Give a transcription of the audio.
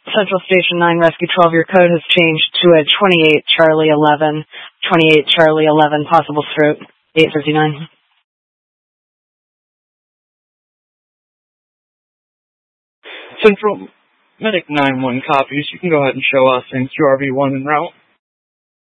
Central Station 9, Rescue 12, your code has changed to a 28 Charlie 11, 28 Charlie 11, possible throat, 859. Central Medic 9-1 copies. You can go ahead and show us in QRV1 en route.